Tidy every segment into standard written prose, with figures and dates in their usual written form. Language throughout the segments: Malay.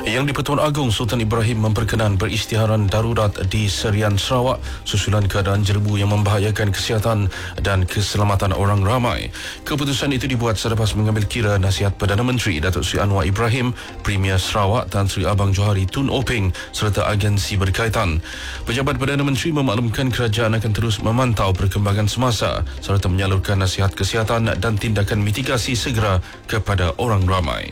Yang di-Pertuan Agong Sultan Ibrahim memperkenan perisytiharan darurat di Serian Sarawak susulan keadaan jerebu yang membahayakan kesihatan dan keselamatan orang ramai. Keputusan itu dibuat selepas mengambil kira nasihat Perdana Menteri Datuk Seri Anwar Ibrahim, Premier Sarawak Tan Sri Abang Johari Tun Openg serta agensi berkaitan. Pejabat Perdana Menteri memaklumkan kerajaan akan terus memantau perkembangan semasa serta menyalurkan nasihat kesihatan dan tindakan mitigasi segera kepada orang ramai.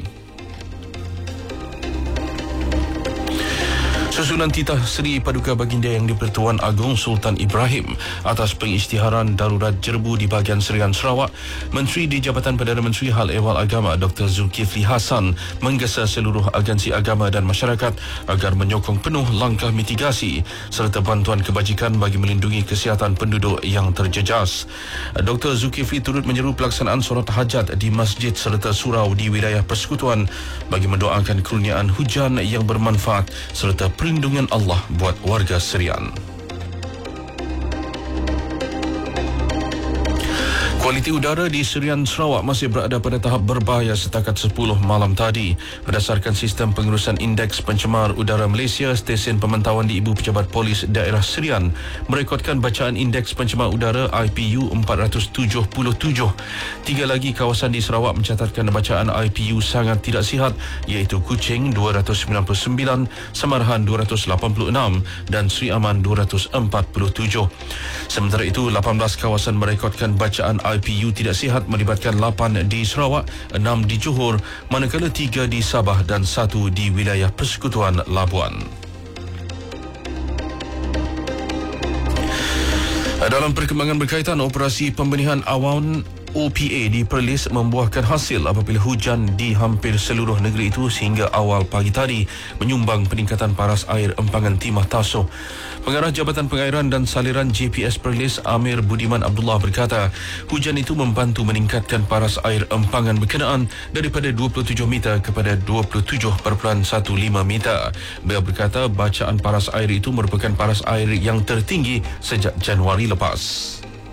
Susulan titah Seri Paduka Baginda Yang di-Pertuan Agong Sultan Ibrahim atas pengisytiharan darurat jerebu di bahagian Serian Sarawak, Menteri di Jabatan Perdana Menteri Hal Ehwal Agama Dr. Zulkifli Hassan menggesa seluruh agensi agama dan masyarakat agar menyokong penuh langkah mitigasi serta bantuan kebajikan bagi melindungi kesihatan penduduk yang terjejas. Dr. Zulkifli turut menyeru pelaksanaan solat hajat di masjid serta surau di wilayah persekutuan bagi mendoakan kurniaan hujan yang bermanfaat serta perlindungan Allah buat warga Serian. Kualiti udara di Serian Sarawak masih berada pada tahap berbahaya setakat 10 malam tadi. Berdasarkan sistem pengurusan indeks pencemar udara Malaysia, stesen pemantauan di Ibu Pejabat Polis Daerah Serian merekodkan bacaan indeks pencemar udara IPU 477. Tiga lagi kawasan di Sarawak mencatatkan bacaan IPU sangat tidak sihat, iaitu Kuching 299, Samarahan 286 dan Sri Aman 247. Sementara itu, 18 kawasan merekodkan bacaan IPU tidak sihat melibatkan 8 di Sarawak, 6 di Johor, manakala 3 di Sabah dan 1 di wilayah Persekutuan Labuan. Dalam perkembangan berkaitan, operasi pembenihan awan OPA di Perlis membuahkan hasil apabila hujan di hampir seluruh negeri itu sehingga awal pagi tadi menyumbang peningkatan paras air empangan Timah Tasuh. Pengarah Jabatan Pengairan dan Saliran JPS Perlis Amir Budiman Abdullah berkata, hujan itu membantu meningkatkan paras air empangan berkenaan daripada 27 meter kepada 27.15 meter. Beliau berkata bacaan paras air itu merupakan paras air yang tertinggi sejak Januari lepas.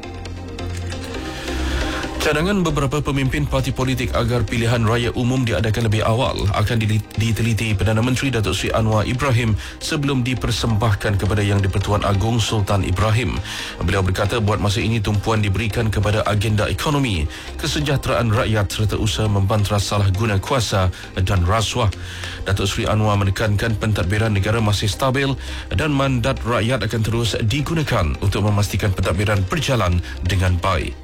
Cadangan beberapa pemimpin parti politik agar pilihan raya umum diadakan lebih awal akan diteliti Perdana Menteri Datuk Seri Anwar Ibrahim sebelum dipersembahkan kepada Yang di-Pertuan Agong Sultan Ibrahim. Beliau berkata buat masa ini tumpuan diberikan kepada agenda ekonomi, kesejahteraan rakyat serta usaha membantras salah guna kuasa dan rasuah. Datuk Seri Anwar menekankan pentadbiran negara masih stabil dan mandat rakyat akan terus digunakan untuk memastikan pentadbiran berjalan dengan baik.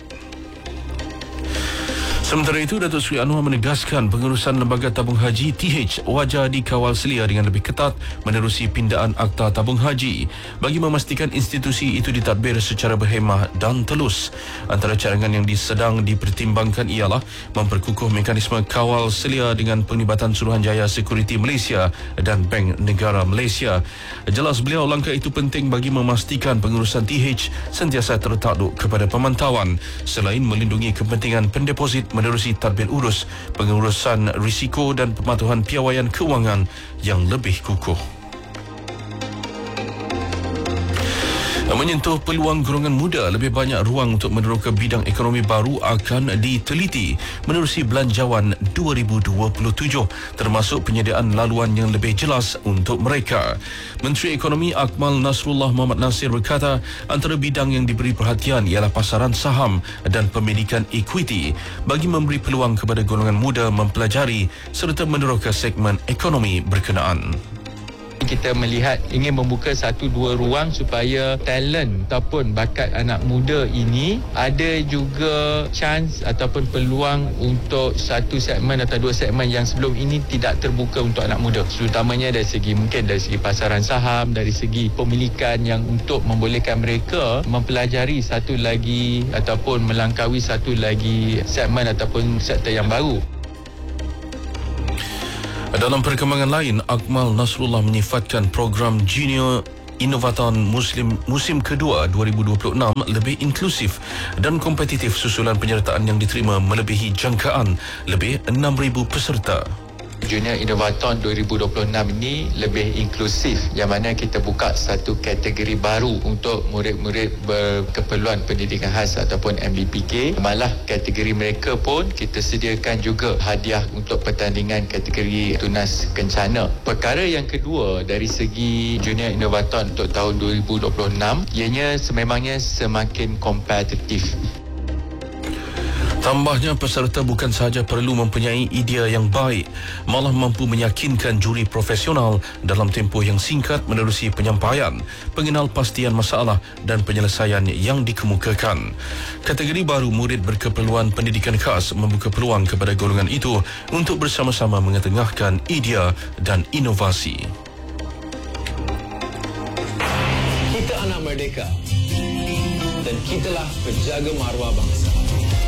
Sementara itu, Datuk Seri Anwar menegaskan pengurusan Lembaga Tabung Haji TH wajar dikawal selia dengan lebih ketat menerusi pindaan Akta Tabung Haji bagi memastikan institusi itu ditadbir secara berhemah dan telus. Antara cadangan yang sedang dipertimbangkan ialah memperkukuh mekanisme kawal selia dengan penglibatan Suruhanjaya Sekuriti Malaysia dan Bank Negara Malaysia. Jelas beliau langkah itu penting bagi memastikan pengurusan TH sentiasa tertakluk kepada pemantauan selain melindungi kepentingan pendeposit menerusi tadbir urus, pengurusan risiko dan pematuhan piawaian kewangan yang lebih kukuh. Menyentuh peluang golongan muda, lebih banyak ruang untuk meneroka bidang ekonomi baru akan diteliti menerusi Belanjawan 2027, termasuk penyediaan laluan yang lebih jelas untuk mereka. Menteri Ekonomi Akmal Nasrullah Muhammad Nasir berkata, antara bidang yang diberi perhatian ialah pasaran saham dan pemilikan equity bagi memberi peluang kepada golongan muda mempelajari serta meneroka segmen ekonomi berkenaan. Kita melihat ingin membuka 1-2 ruang supaya talent ataupun bakat anak muda ini ada juga chance ataupun peluang untuk satu segmen atau 2 segmen yang sebelum ini tidak terbuka untuk anak muda, terutamanya dari segi mungkin dari segi pasaran saham, dari segi pemilikan yang untuk membolehkan mereka mempelajari satu lagi ataupun melangkaui satu lagi segmen ataupun sektor yang baru. Dalam perkembangan lain, Akmal Nasrullah menyifatkan program Junior Inovaton Muslim musim kedua 2026 lebih inklusif dan kompetitif susulan penyertaan yang diterima melebihi jangkaan lebih 6,000 peserta. Junior Innovaton 2026 ini lebih inklusif, yang mana kita buka satu kategori baru untuk murid-murid berkeperluan pendidikan khas ataupun MBPK. Malah kategori mereka pun kita sediakan juga hadiah untuk pertandingan kategori tunas kencana. Perkara yang kedua dari segi Junior Innovaton untuk tahun 2026, ianya sememangnya semakin kompetitif. Tambahnya, peserta bukan sahaja perlu mempunyai idea yang baik, malah mampu meyakinkan juri profesional dalam tempoh yang singkat menerusi penyampaian, pengenalpastian masalah dan penyelesaian yang dikemukakan. Kategori baru murid berkeperluan pendidikan khas membuka peluang kepada golongan itu untuk bersama-sama mengetengahkan idea dan inovasi. Kita anak merdeka dan kitalah penjaga maruah bangsa.